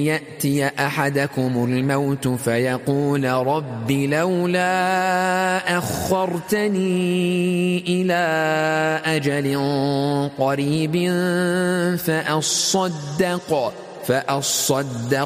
يأتي أحدكم الموت فيقول رب لولا أخرتني إلى أجل قريب فأصدق